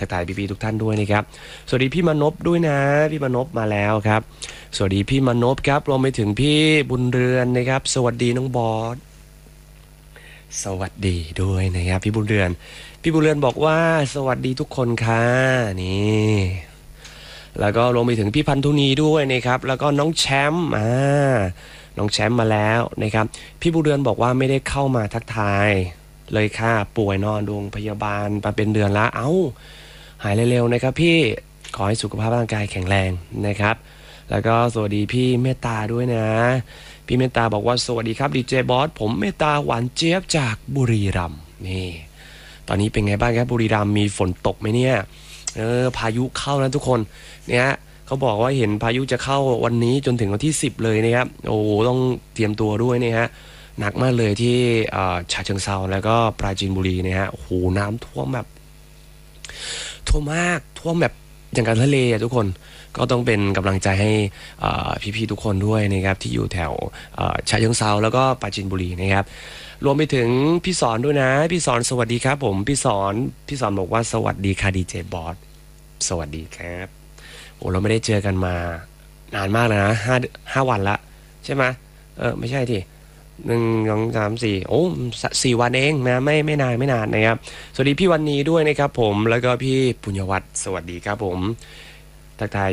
ทักทายพี่ๆทุกท่านด้วยนะครับสวัสดีพี่มนพด้วยนะพี่มนพมาแล้วครับสวัสดีพี่มนพครับรวมไปถึงพี่บุญเรือนนะครับสวัสดีน้องบอสสวัสดีด้วยนะครับพี่บุญเรือนบอกว่าสวัสดีทุกคนค่ะนี่แล้วก็รวมไปถึงพี่พันธุนีด้วยนะครับแล้วก็น้องแชมป์น้องแชมป์มาแล้วนะครับพี่บุญเรือนบอกว่าไม่ได้เข้ามาทักทายเลยค่ะป่วยนอนโรงพยาบาลมาเป็นเดือนละหายเร็วๆนะครับพี่ขอให้สุขภาพร่างกายแข็งแรงนะครับแล้วก็สวัสดีพี่เมตตาด้วยนะพี่เมตตาบอกว่าสวัสดีครับดีเจบอสผมเมตตาหวานเจี๊ยบจากบุรีรัมย์นี่ตอนนี้เป็นไงบ้างครับบุรีรัมย์มีฝนตกไหมเนี่ยพายุเข้านะทุกคนเนี่ยเขาบอกว่าเห็นพายุจะเข้าวันนี้จนถึงวันที่10เลยนะครับโอ้ต้องเตรียมตัวด้วยนะฮะหนักมากเลยที่ฉะเชิงเทราแล้วก็ปราจีนบุรีนะฮะโอ้โหน้ำท่วมแบบท่วมมากท่วมแบบอย่างกับทะเลทุกคนก็ต้องเป็นกำลังใจให้พี่ๆทุกคนด้วยนะครับที่อยู่แถวฉะเชิงเทราแล้วก็ปราจีนบุรีนะครับรวมไปถึงพี่สอนด้วยนะพี่สอนสวัสดีครับผมพี่สอนบอกว่าสวัสดีค่ะดีเจบอสสวัสดีครับโอ้เราไม่ได้เจอกันมานานมากเลยนะ5 วันละใช่ไหมไม่ใช่ที1 2 3 4 4 วันเองนะไม่นานนะครับสวัสดีพี่วันนี้ด้วยนะครับผมแล้วก็พี่ปุญญวัฒน์สวัสดีครับผมทักทาย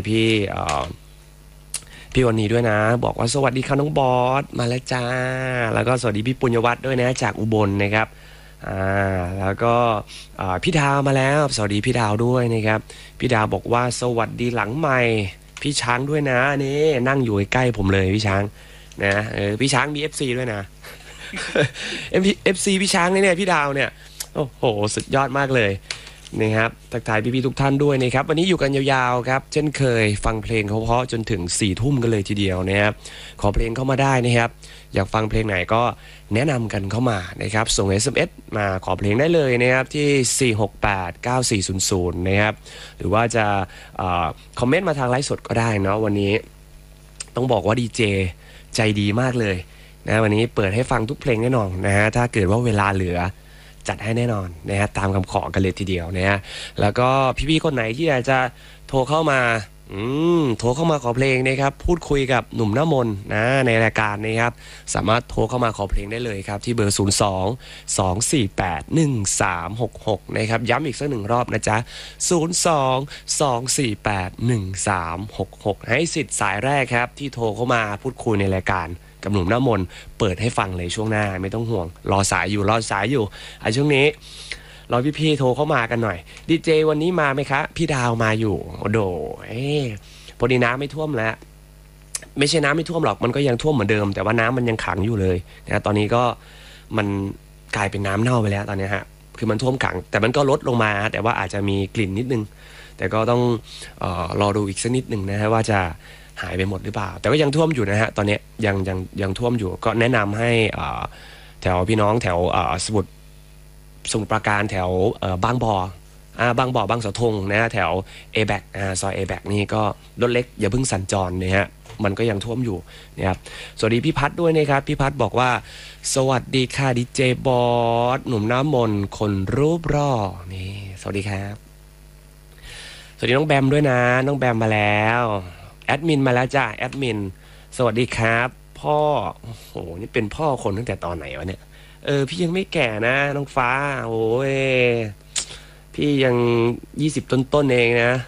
พี่วันนี้ด้วยนะบอกว่าสวัสดีครับน้องบอสมาแล้วจ้าแล้วก็สวัสดีพี่ปุญญวัฒน์ด้วยนะจากอุบลนะครับแล้วก็พี่ดาวมาแล้วสวัสดีพี่ดาวด้วยนะครับพี่ดาวบอกว่าสวัสดีหลังใหม่พี่ช้างด้วยนะนี่นั่งอยู่ใกล้ผมเลยพี่ช้างนะพี่ช้างมี FC ด้วยนะ FC พี่ช้างเนี่ยพี่ดาวเนี่ยโอ้โหสุดยอดมากเลยนะครับทักทายพี่ๆทุกท่านด้วยนะครับวันนี้อยู่กันยาวๆครับเช่นเคยฟังเพลงเพราะๆจนถึง4 ทุ่มกันเลยทีเดียวนะครับขอเพลงเข้ามาได้นะครับอยากฟังเพลงไหนก็แนะนำกันเข้ามานะครับส่ง SMS มาขอเพลงได้เลยนะครับที่4689400นะครับหรือว่าจะคอมเมนต์มาทางไลฟ์สดก็ได้เนาะวันนี้ต้องบอกว่าดีเจใจดีมากเลยนะวันนี้เปิดให้ฟังทุกเพลงแน่นอนนะฮะถ้าเกิดว่าเวลาเหลือจัดให้แน่นอนนะฮะตามคำขอกันเลยทีเดียวนะฮะแล้วก็พี่ๆคนไหนที่อยากจะโทรเข้ามาขอเพลงนะครับพูดคุยกับหนุ่มน้ำมนต์นะในรายการนะครับสามารถโทรเข้ามาขอเพลงได้เลยครับที่เบอร์02-248-1366นะครับย้ำอีกสัก1 รอบนะจ๊ะ02-248-1366ให้สิทธิ์สายแรกครับที่โทรเข้ามาพูดคุยในรายการกับหนุ่มน้ำมนต์เปิดให้ฟังเลยช่วงหน้าไม่ต้องห่วงรอสายอยู่ช่วงนี้รอพี่ๆโทรเข้ามากันหน่อยดีเจวันนี้มาไหมคะพี่ดาวมาอยู่โอ้โดพอดีน้ำไม่ท่วมแล้วไม่ใช่น้ำไม่ท่วมหรอกมันก็ยังท่วมเหมือนเดิมแต่ว่าน้ำมันยังขังอยู่เลยนะตอนนี้ก็มันกลายเป็นน้ำเน่าไปแล้วตอนนี้ฮะคือมันท่วมขังแต่มันก็ลดลงมาแต่ว่าอาจจะมีกลิ่นนิดนึงแต่ก็ต้องรอดูอีกสักนิดนึงนะฮะว่าจะหายไปหมดหรือเปล่าแต่ก็ยังท่วมอยู่นะฮะตอนนี้ยังท่วมอยู่ก็แนะนำให้แถวพี่น้องแถวสมุทรปราการแถวบางบ่อบางเสาธงนะฮะแถว A-back ซอย A-back นี่ก็รถเล็กอย่าเพิ่งสัญจรนะฮะมันก็ยังท่วมอยู่นะครับสวัสดีพี่พัดด้วยนะครับพี่พัดบอกว่าสวัสดีค่ะดีเจบอสหนุ่มน้ำมนต์คนรูปร่อนี่สวัสดีครับสวัสดีน้องแบมด้วยนะน้องแบมมาแล้วแอดมินมาแล้วจ้าแอดมินสวัสดีครับพ่อโอ้โหนี่เป็นพ่อคนตั้งแต่ตอนไหนวะเนี่ยพี่ยังไม่แก่นะน้องฟ้าโอ้ยพี่ยัง20ต้นเองนะ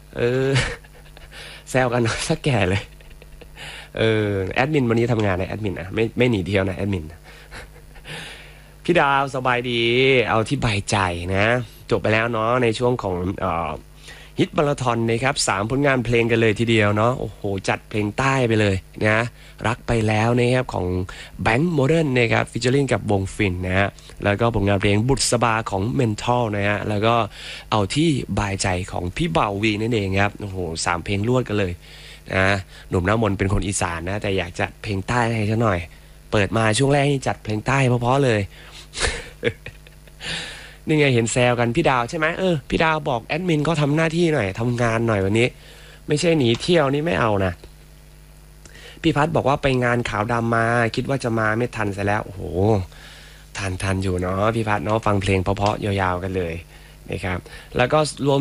แซวกันสักแก่เลยแอดมินวันนี้ทำงานในแอดมินนะไม่หนีเที่ยวนะแอดมินพี่ดาวสบายดีเอาที่ใบใจนะจบไปแล้วเนาะในช่วงของฮิตมาราธอนนะครับ3 ผลงานเพลงกันเลยทีเดียวเนาะโอ้โหจัดเพลงใต้ไปเลยนะรักไปแล้วนะครับของแบงค์โมเดิร์นนะครับฟีเจอริ่งกับวงฟินนะฮะแล้วก็ผลงานเพลงบุษบาของเมนทัลนะฮะแล้วก็เอาที่บายใจของพี่เบาวีนั่นเองครับโอ้โห3 เพลงรวดกันเลยนะหนุ่มน้ำมนต์เป็นคนอีสานนะแต่อยากจัดเพลงใต้ให้ซะหน่อยเปิดมาช่วงแรกนี่จัดเพลงใต้เพราะๆเลย นี่ไงเห็นแซวกันพี่ดาวใช่ไหมพี่ดาวบอกแอดมินก็ทำหน้าที่หน่อยทำงานหน่อยวันนี้ไม่ใช่หนีเที่ยวนี่ไม่เอานะพี่พัดบอกว่าไปงานขาวดำมาคิดว่าจะมาไม่ทันซะแล้วโอ้โหทันอยู่เนาะพี่พัดเนาะฟังเพลงเพราะๆยาวๆกันเลยนะครับแล้วก็รวม